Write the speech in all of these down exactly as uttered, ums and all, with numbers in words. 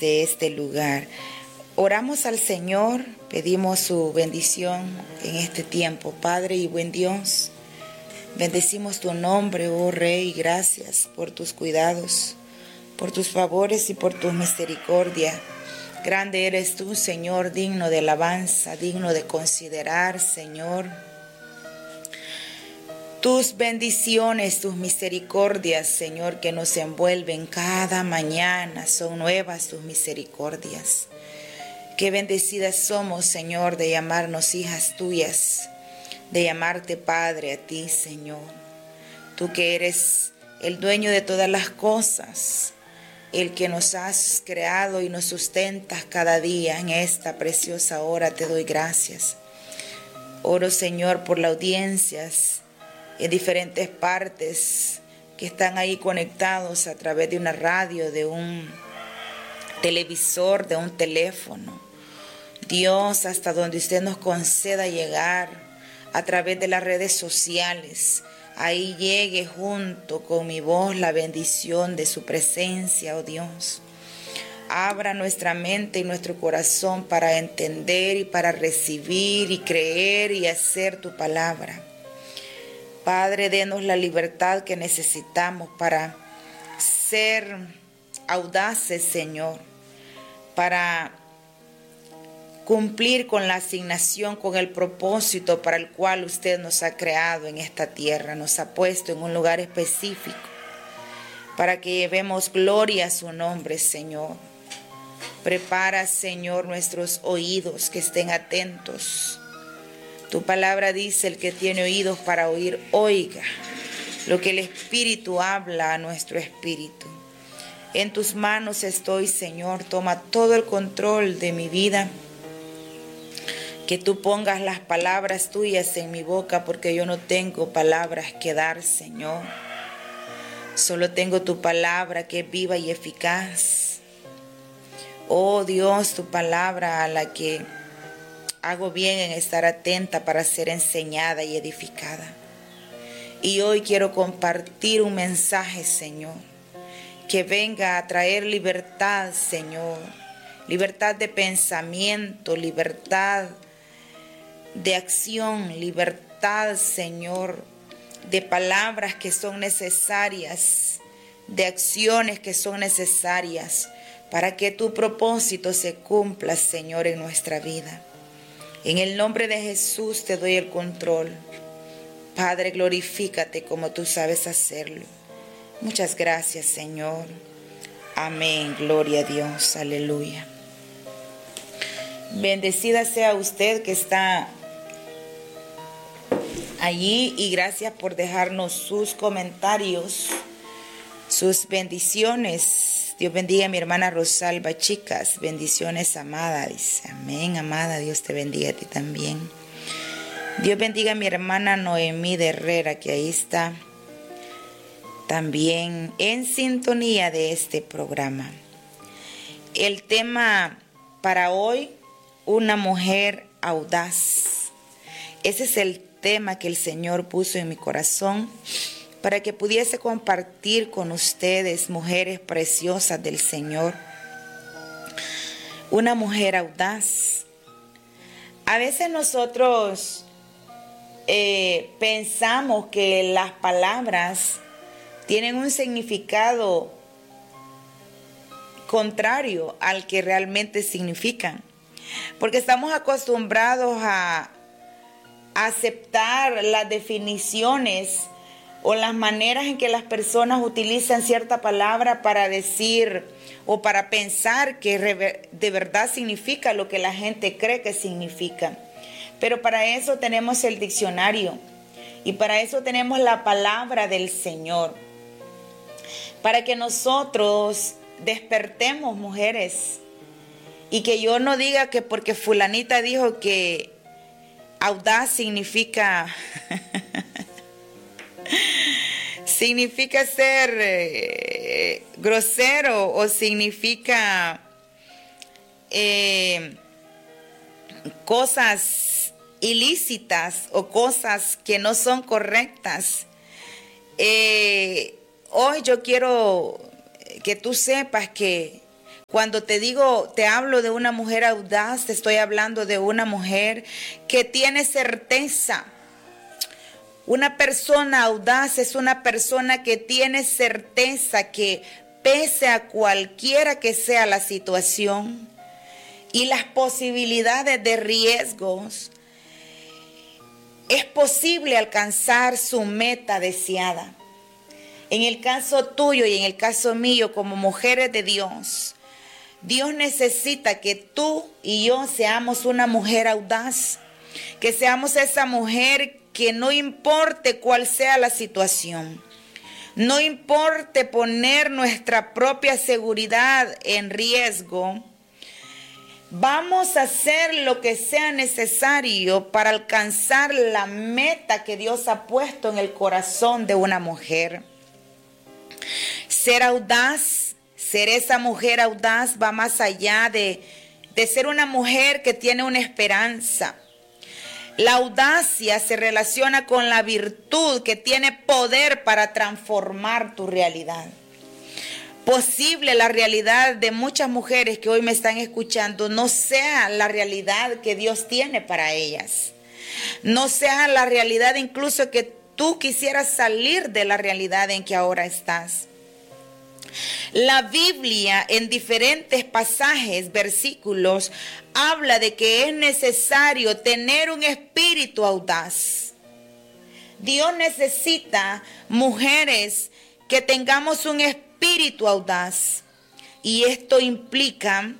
de este lugar. Oramos al Señor, pedimos su bendición en este tiempo. Padre y buen Dios, bendecimos tu nombre, oh Rey, gracias por tus cuidados, por tus favores y por tu misericordia. Grande eres tú, Señor, digno de alabanza, digno de considerar, Señor. Tus bendiciones, tus misericordias, Señor, que nos envuelven cada mañana, son nuevas tus misericordias. Qué bendecidas somos, Señor, de llamarnos hijas tuyas, de llamarte Padre a ti, Señor. Tú que eres el dueño de todas las cosas, el que nos has creado y nos sustentas cada día en esta preciosa hora, te doy gracias. Oro, Señor, por las audiencias en diferentes partes que están ahí conectados a través de una radio, de un televisor, de un teléfono. Dios, hasta donde usted nos conceda llegar a través de las redes sociales, ahí llegue junto con mi voz la bendición de su presencia, oh Dios. Abra nuestra mente y nuestro corazón para entender y para recibir y creer y hacer tu palabra. Padre, denos la libertad que necesitamos para ser audaces, Señor, para cumplir con la asignación, con el propósito para el cual usted nos ha creado en esta tierra, nos ha puesto en un lugar específico, para que llevemos gloria a su nombre, Señor. Prepara, Señor, nuestros oídos que estén atentos. Tu palabra dice, el que tiene oídos para oír, oiga lo que el Espíritu habla a nuestro espíritu. En tus manos estoy, Señor, toma todo el control de mi vida. Que tú pongas las palabras tuyas en mi boca, porque yo no tengo palabras que dar, Señor. Solo tengo tu palabra que es viva y eficaz. Oh Dios, tu palabra a la que hago bien en estar atenta para ser enseñada y edificada. Y hoy quiero compartir un mensaje, Señor, que venga a traer libertad, Señor. Libertad de pensamiento, libertad de acción, libertad, Señor, de palabras que son necesarias, de acciones que son necesarias para que tu propósito se cumpla, Señor, en nuestra vida. En el nombre de Jesús te doy el control. Padre, glorifícate como tú sabes hacerlo. Muchas gracias, Señor. Amén. Gloria a Dios. Aleluya. Bendecida sea usted que está allí y gracias por dejarnos sus comentarios, sus bendiciones. Dios bendiga a mi hermana Rosalba, chicas, bendiciones, amada, dice. Amén, amada, Dios te bendiga a ti también. Dios bendiga a mi hermana Noemí de Herrera, que ahí está también en sintonía de este programa. El tema para hoy, una mujer audaz. Ese es el tema que el Señor puso en mi corazón para que pudiese compartir con ustedes, mujeres preciosas del Señor. Una mujer audaz. A veces nosotros eh, pensamos que las palabras tienen un significado contrario al que realmente significan, porque estamos acostumbrados a aceptar las definiciones o las maneras en que las personas utilizan cierta palabra para decir o para pensar que de verdad significa lo que la gente cree que significa. Pero para eso tenemos el diccionario y para eso tenemos la palabra del Señor. Para que nosotros despertemos, mujeres, y que yo no diga que porque fulanita dijo que audaz significa significa ser eh, grosero o significa eh, cosas ilícitas o cosas que no son correctas. Eh, hoy yo quiero que tú sepas que Cuando te digo, te hablo de una mujer audaz, te estoy hablando de una mujer que tiene certeza. Una persona audaz es una persona que tiene certeza que pese a cualquiera que sea la situación y las posibilidades de riesgos, es posible alcanzar su meta deseada. En el caso tuyo y en el caso mío, como mujeres de Dios, Dios necesita que tú y yo seamos una mujer audaz, que seamos esa mujer que no importe cuál sea la situación, no importe poner nuestra propia seguridad en riesgo, vamos a hacer lo que sea necesario para alcanzar la meta que Dios ha puesto en el corazón de una mujer. Ser audaz, ser esa mujer audaz va más allá de, de ser una mujer que tiene una esperanza. La audacia se relaciona con la virtud que tiene poder para transformar tu realidad. Posible la realidad de muchas mujeres que hoy me están escuchando no sea la realidad que Dios tiene para ellas. No sea la realidad incluso que tú quisieras salir de la realidad en que ahora estás. La Biblia en diferentes pasajes, versículos, habla de que es necesario tener un espíritu audaz. Dios necesita mujeres que tengamos un espíritu audaz. Y esto implica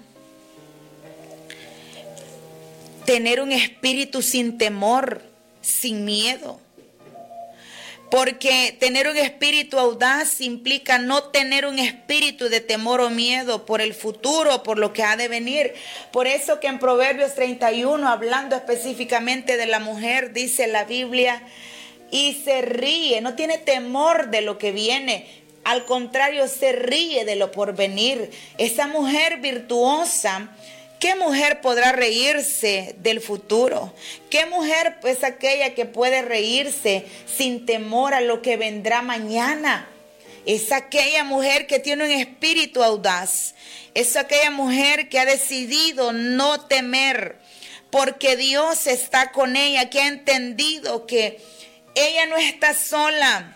tener un espíritu sin temor, sin miedo. Porque tener un espíritu audaz implica no tener un espíritu de temor o miedo por el futuro, por lo que ha de venir. Por eso que en Proverbios treinta y uno, hablando específicamente de la mujer, dice la Biblia, y se ríe, no tiene temor de lo que viene. Al contrario, se ríe de lo por venir. Esa mujer virtuosa, ¿qué mujer podrá reírse del futuro? ¿Qué mujer es aquella que puede reírse sin temor a lo que vendrá mañana? Es aquella mujer que tiene un espíritu audaz. Es aquella mujer que ha decidido no temer, porque Dios está con ella, que ha entendido que ella no está sola.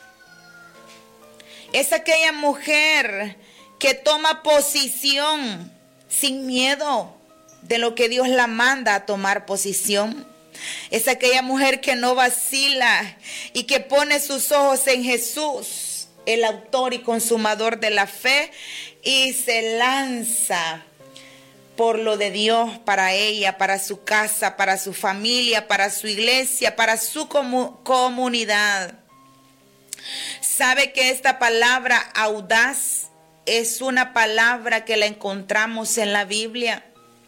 Es aquella mujer que toma posición sin miedo de lo que Dios la manda a tomar posición. Es aquella mujer que no vacila y que pone sus ojos en Jesús, el autor y consumador de la fe, y se lanza por lo de Dios para ella, para su casa, para su familia, para su iglesia, para su comu- comunidad. ¿Sabe que esta palabra audaz es una palabra que la encontramos en la Biblia?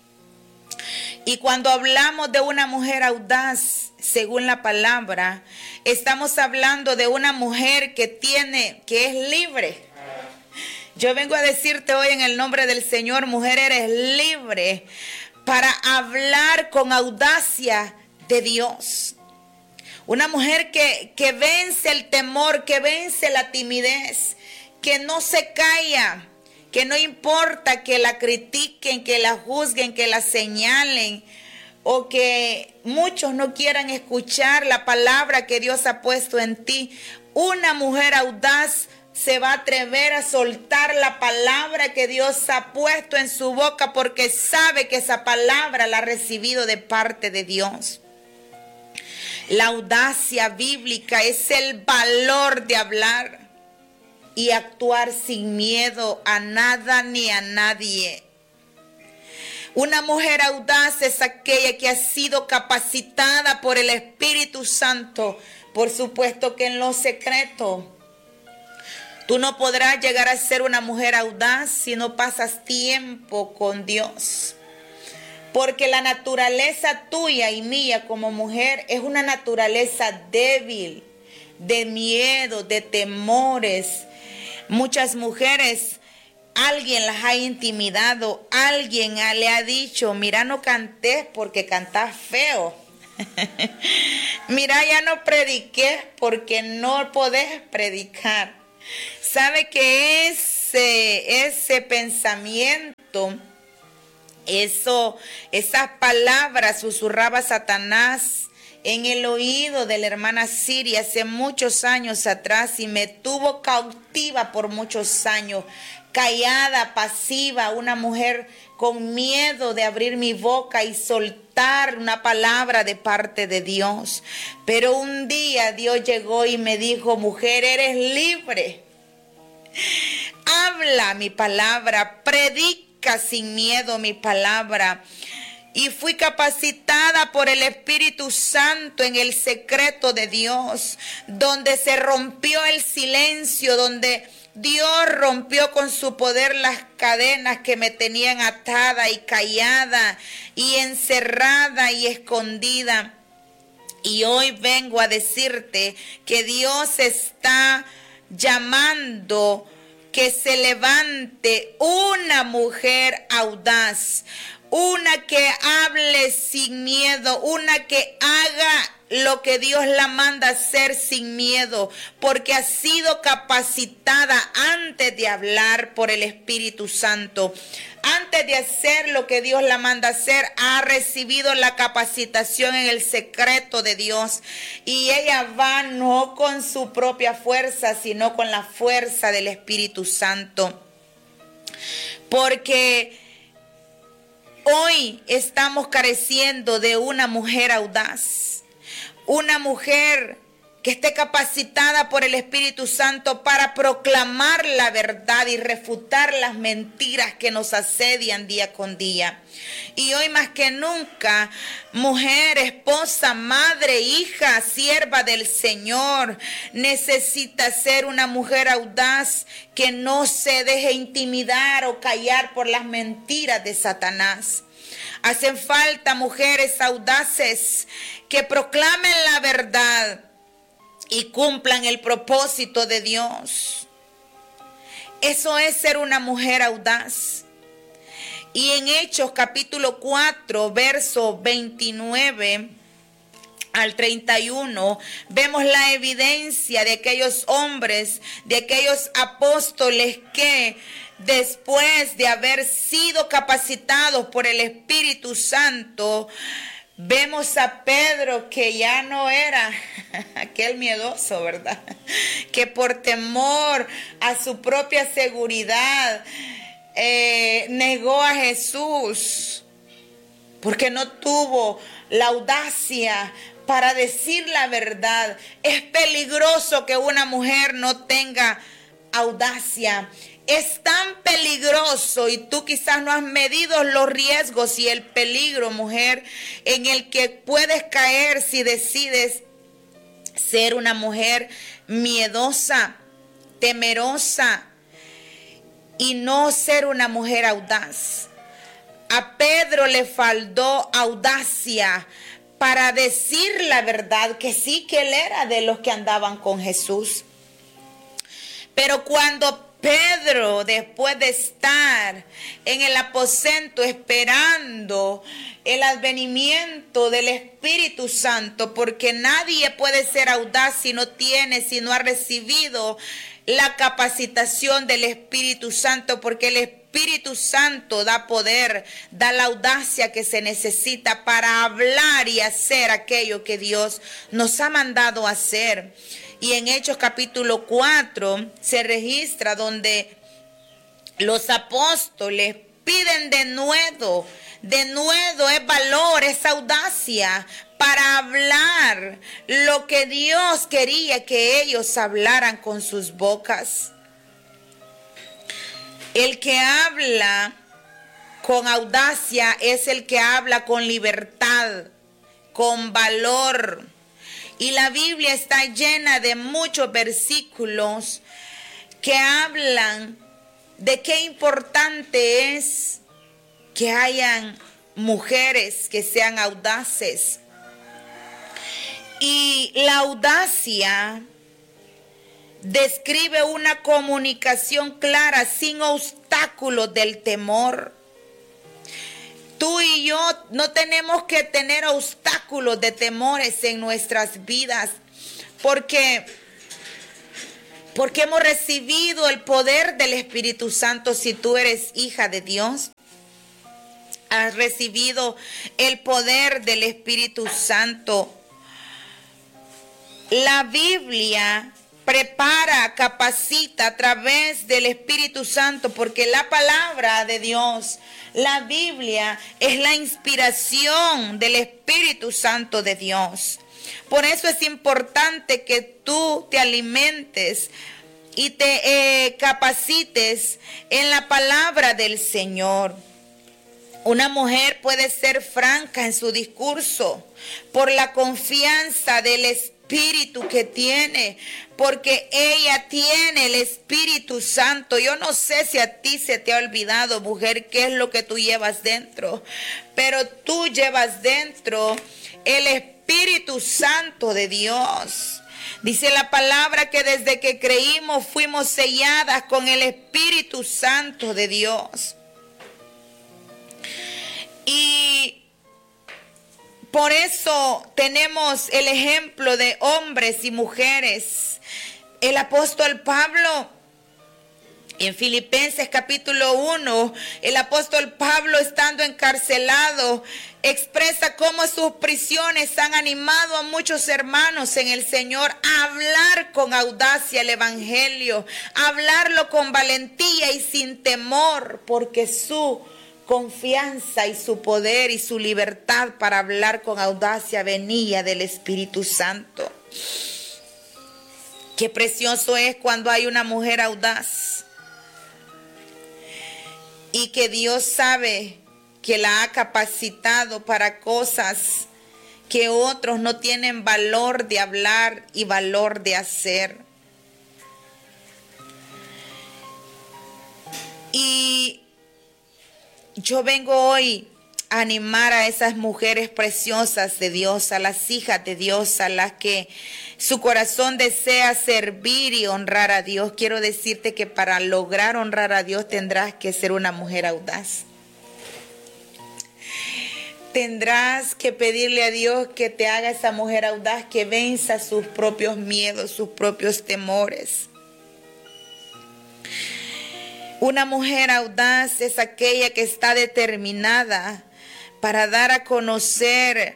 Y cuando hablamos de una mujer audaz, según la palabra, estamos hablando de una mujer que tiene, que es libre. Yo vengo a decirte hoy en el nombre del Señor, mujer, eres libre para hablar con audacia de Dios. Una mujer que, que vence el temor, que vence la timidez, que no se calla, que no importa que la critiquen, que la juzguen, que la señalen, o que muchos no quieran escuchar la palabra que Dios ha puesto en ti. Una mujer audaz se va a atrever a soltar la palabra que Dios ha puesto en su boca, porque sabe que esa palabra la ha recibido de parte de Dios. La audacia bíblica es el valor de hablar y actuar sin miedo a nada ni a nadie. Una mujer audaz es aquella que ha sido capacitada por el Espíritu Santo, por supuesto que en lo secreto. Tú no podrás llegar a ser una mujer audaz si no pasas tiempo con Dios. Porque la naturaleza tuya y mía como mujer es una naturaleza débil, de miedo, de temores. Muchas mujeres, alguien las ha intimidado, alguien le ha dicho, mira, no cantes porque cantas feo. Mira, ya no prediques porque no podés predicar. ¿Sabe qué es ese, ese pensamiento, eso, esas palabras susurraba Satanás en el oído de la hermana Siria hace muchos años atrás y me tuvo cautiva por muchos años, callada, pasiva, una mujer con miedo de abrir mi boca y soltar una palabra de parte de Dios. Pero un día Dios llegó y me dijo: mujer, eres libre. Habla mi palabra, predica sin miedo mi palabra. Y fui capacitada por el Espíritu Santo en el secreto de Dios, donde se rompió el silencio, donde Dios rompió con su poder las cadenas que me tenían atada y callada y encerrada y escondida. Y hoy vengo a decirte que Dios está llamando que se levante una mujer audaz, una que hable sin miedo, una que haga lo que Dios la manda hacer sin miedo, porque ha sido capacitada antes de hablar por el Espíritu Santo. Antes de hacer lo que Dios la manda hacer, ha recibido la capacitación en el secreto de Dios. Y ella va no con su propia fuerza, sino con la fuerza del Espíritu Santo. Porque hoy estamos careciendo de una mujer audaz, una mujer que esté capacitada por el Espíritu Santo para proclamar la verdad y refutar las mentiras que nos asedian día con día. Y hoy más que nunca, mujer, esposa, madre, hija, sierva del Señor, necesita ser una mujer audaz que no se deje intimidar o callar por las mentiras de Satanás. Hacen falta mujeres audaces que proclamen la verdad y cumplan el propósito de Dios. Eso es ser una mujer audaz. Y en Hechos capítulo cuatro, verso veintinueve al treinta y uno, vemos la evidencia de aquellos hombres, de aquellos apóstoles que después de haber sido capacitados por el Espíritu Santo, vemos a Pedro que ya no era aquel miedoso, ¿verdad? Que por temor a su propia seguridad eh, negó a Jesús, porque no tuvo la audacia para decir la verdad. Es peligroso que una mujer no tenga audacia. Es tan peligroso, y tú quizás no has medido los riesgos y el peligro, mujer, en el que puedes caer si decides ser una mujer miedosa, temerosa, y no ser una mujer audaz. A Pedro le faltó audacia para decir la verdad, que sí, que él era de los que andaban con Jesús. Pero cuando Pedro, después de estar en el aposento esperando el advenimiento del Espíritu Santo, porque nadie puede ser audaz si no tiene, si no ha recibido la capacitación del Espíritu Santo, porque el Espíritu Santo da poder, da la audacia que se necesita para hablar y hacer aquello que Dios nos ha mandado hacer. Y en Hechos capítulo cuatro se registra donde los apóstoles piden de nuevo, de nuevo es valor, es audacia para hablar lo que Dios quería que ellos hablaran con sus bocas. El que habla con audacia es el que habla con libertad, con valor. Y la Biblia está llena de muchos versículos que hablan de qué importante es que hayan mujeres que sean audaces. Y la audacia describe una comunicación clara, sin obstáculos del temor. Tú y yo no tenemos que tener obstáculos de temores en nuestras vidas, porque Porque hemos recibido el poder del Espíritu Santo. Si tú eres hija de Dios, has recibido el poder del Espíritu Santo. La Biblia prepara, capacita a través del Espíritu Santo, porque la palabra de Dios, la Biblia, es la inspiración del Espíritu Santo de Dios. Por eso es importante que tú te alimentes y te eh, capacites en la palabra del Señor. Una mujer puede ser franca en su discurso por la confianza del Espíritu que tiene, porque ella tiene el Espíritu Santo. Yo no sé si a ti se te ha olvidado, mujer, qué es lo que tú llevas dentro, pero tú llevas dentro el Espíritu Santo de Dios. Dice la palabra que desde que creímos fuimos selladas con el Espíritu Santo de Dios. Y por eso tenemos el ejemplo de hombres y mujeres. El apóstol Pablo, en Filipenses capítulo uno, el apóstol Pablo, estando encarcelado, expresa cómo sus prisiones han animado a muchos hermanos en el Señor a hablar con audacia el evangelio, a hablarlo con valentía y sin temor, porque su confianza y su poder y su libertad para hablar con audacia venía del Espíritu Santo. Qué precioso es cuando hay una mujer audaz y que Dios sabe que la ha capacitado para cosas que otros no tienen valor de hablar y valor de hacer. Y yo vengo hoy a animar a esas mujeres preciosas de Dios, a las hijas de Dios, a las que su corazón desea servir y honrar a Dios. Quiero decirte que para lograr honrar a Dios tendrás que ser una mujer audaz. Tendrás que pedirle a Dios que te haga esa mujer audaz, que venza sus propios miedos, sus propios temores. Una mujer audaz es aquella que está determinada para dar a conocer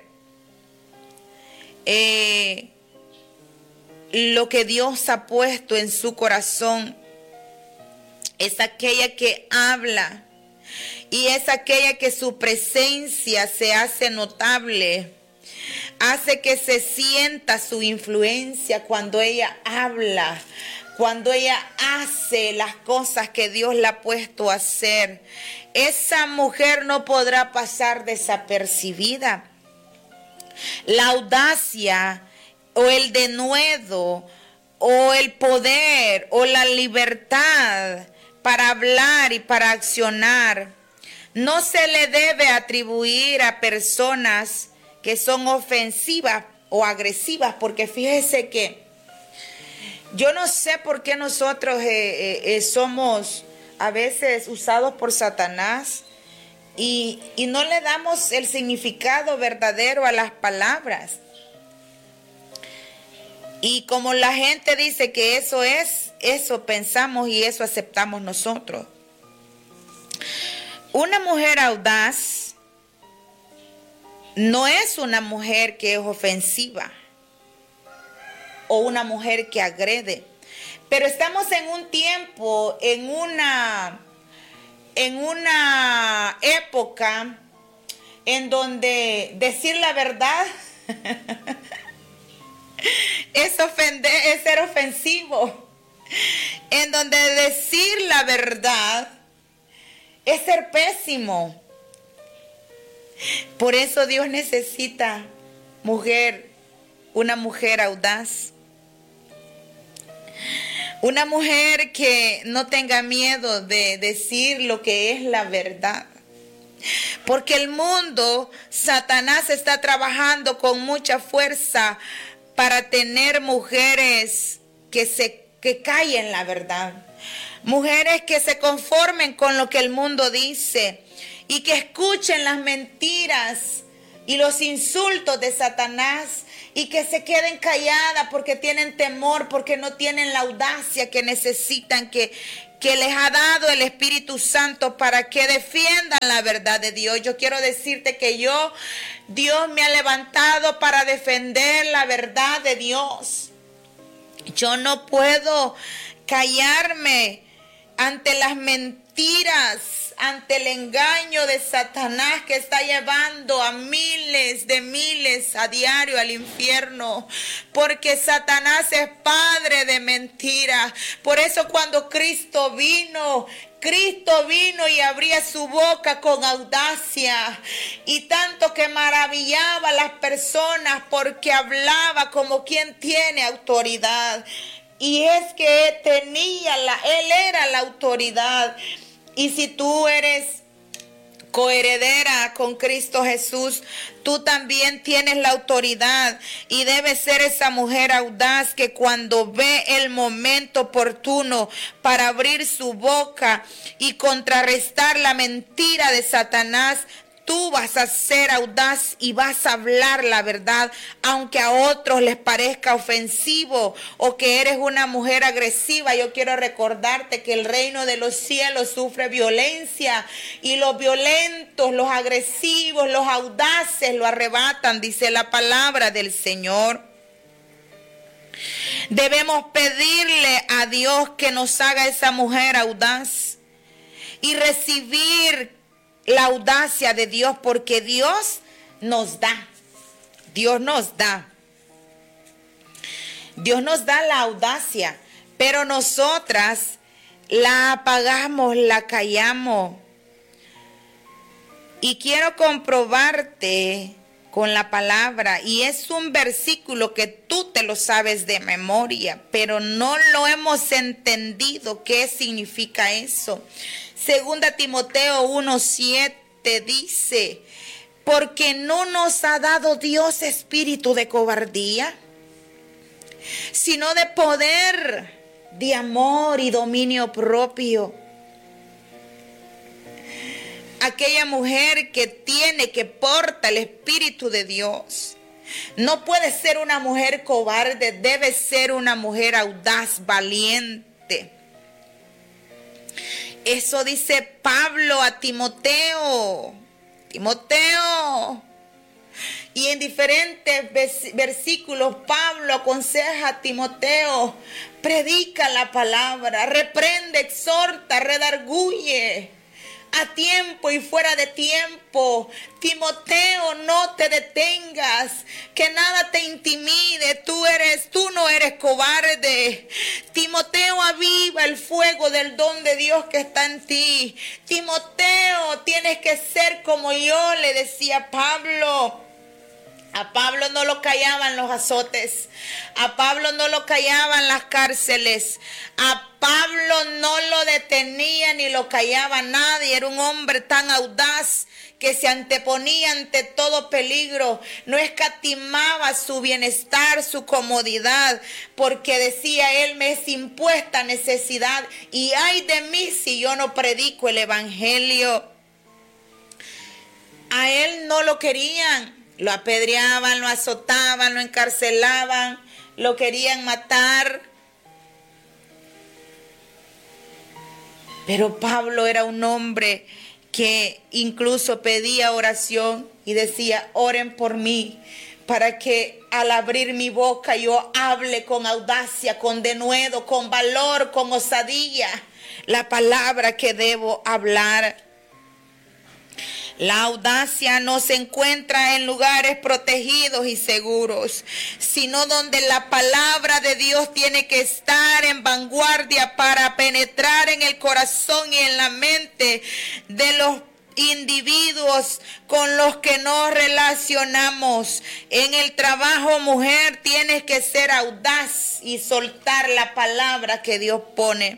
eh, lo que Dios ha puesto en su corazón. Es aquella que habla y es aquella que su presencia se hace notable. Hace que se sienta su influencia cuando ella habla, cuando ella hace las cosas que Dios la ha puesto a hacer. Esa mujer no podrá pasar desapercibida. La audacia o el denuedo o el poder o la libertad para hablar y para accionar no se le debe atribuir a personas que son ofensivas o agresivas, porque fíjese que yo no sé por qué nosotros eh, eh, somos a veces usados por Satanás y, y no le damos el significado verdadero a las palabras. Y como la gente dice que eso es, eso pensamos y eso aceptamos nosotros. Una mujer audaz no es una mujer que es ofensiva o una mujer que agrede, pero estamos en un tiempo, en una, en una época en donde decir la verdad es ofender, es ser ofensivo, en donde decir la verdad es ser pésimo. Por eso Dios necesita mujer, una mujer audaz. Una mujer que no tenga miedo de decir lo que es la verdad. Porque el mundo, Satanás está trabajando con mucha fuerza para tener mujeres que se que callen la verdad. Mujeres que se conformen con lo que el mundo dice y que escuchen las mentiras y los insultos de Satanás y que se queden calladas porque tienen temor, porque no tienen la audacia que necesitan, que, que les ha dado el Espíritu Santo para que defiendan la verdad de Dios. Yo quiero decirte que yo, Dios me ha levantado para defender la verdad de Dios. Yo no puedo callarme ante las mentiras, ante el engaño de Satanás que está llevando a miles de miles a diario al infierno, porque Satanás es padre de mentiras. Por eso cuando Cristo vino, Cristo vino y abría su boca con audacia, y tanto que maravillaba a las personas porque hablaba como quien tiene autoridad. Y es que tenía la, él era la autoridad. Y si tú eres coheredera con Cristo Jesús, tú también tienes la autoridad y debes ser esa mujer audaz que cuando ve el momento oportuno para abrir su boca y contrarrestar la mentira de Satanás, tú vas a ser audaz y vas a hablar la verdad, aunque a otros les parezca ofensivo o que eres una mujer agresiva. Yo quiero recordarte que el reino de los cielos sufre violencia y los violentos, los agresivos, los audaces lo arrebatan, dice la palabra del Señor. Debemos pedirle a Dios que nos haga esa mujer audaz y recibir la audacia de Dios, porque Dios nos da, Dios nos da, Dios nos da la audacia, pero nosotras la apagamos, la callamos. Y quiero comprobarte con la palabra, y es un versículo que tú te lo sabes de memoria, pero no lo hemos entendido qué significa eso. Segunda Timoteo uno siete dice, porque no nos ha dado Dios espíritu de cobardía, sino de poder, de amor y dominio propio. Aquella mujer que tiene, que porta el Espíritu de Dios, no puede ser una mujer cobarde, debe ser una mujer audaz, valiente. Eso dice Pablo a Timoteo. Timoteo. Y en diferentes versículos Pablo aconseja a Timoteo, predica la palabra, reprende, exhorta, redarguye a tiempo y fuera de tiempo. Timoteo, no te detengas, que nada te intimide. Tú eres, tú no eres cobarde. Timoteo, aviva el fuego del don de Dios que está en ti. Timoteo, tienes que ser como yo, le decía Pablo. A Pablo no lo callaban los azotes, a Pablo no lo callaban las cárceles, a Pablo no lo detenía ni lo callaba nadie. Era un hombre tan audaz que se anteponía ante todo peligro, no escatimaba su bienestar, su comodidad, porque decía él, me es impuesta necesidad y ay de mí si yo no predico el evangelio. A él no lo querían. Lo apedreaban, lo azotaban, lo encarcelaban, lo querían matar. Pero Pablo era un hombre que incluso pedía oración y decía, oren por mí, para que al abrir mi boca yo hable con audacia, con denuedo, con valor, con osadía, la palabra que debo hablar. La audacia no se encuentra en lugares protegidos y seguros, sino donde la palabra de Dios tiene que estar en vanguardia para penetrar en el corazón y en la mente de los individuos con los que nos relacionamos. En el trabajo, mujer, tienes que ser audaz y soltar la palabra que Dios pone.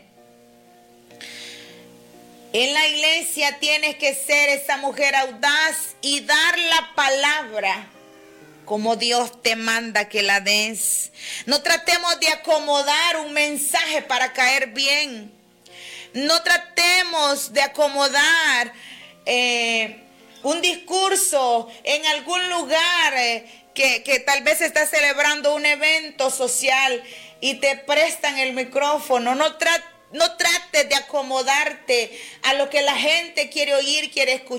En la iglesia tienes que ser esa mujer audaz y dar la palabra como Dios te manda que la des. No tratemos de acomodar un mensaje para caer bien. No tratemos de acomodar eh, un discurso en algún lugar eh, que, que tal vez está celebrando un evento social y te prestan el micrófono, no, tra- no trates de acomodarte a lo que la gente quiere oír, quiere escuchar.